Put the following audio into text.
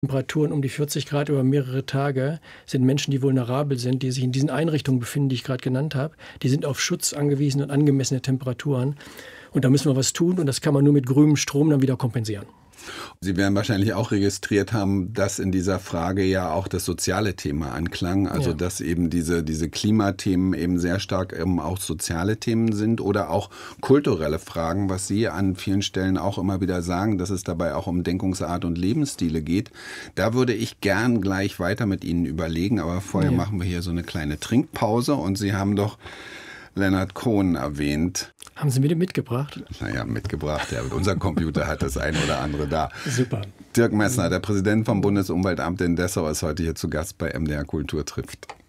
Temperaturen um die 40 Grad über mehrere Tage sind Menschen, die vulnerabel sind, die sich in diesen Einrichtungen befinden, die ich gerade genannt habe. Die sind auf Schutz angewiesen und angemessene Temperaturen. Und da müssen wir was tun und das kann man nur mit grünem Strom dann wieder kompensieren. Sie werden wahrscheinlich auch registriert haben, dass in dieser Frage ja auch das soziale Thema anklang. Also dass eben diese Klimathemen eben sehr stark eben auch soziale Themen sind oder auch kulturelle Fragen, was Sie an vielen Stellen auch immer wieder sagen, dass es dabei auch um Denkungsart und Lebensstile geht. Da würde ich gern gleich weiter mit Ihnen überlegen, aber vorher machen wir hier so eine kleine Trinkpause und Sie haben doch Leonard Cohen erwähnt. Haben Sie mir den mitgebracht? Naja, mitgebracht. Ja, unser Computer hat das ein oder andere da. Super. Dirk Messner, der Präsident vom Bundesumweltamt in Dessau, ist heute hier zu Gast bei MDR Kultur trifft.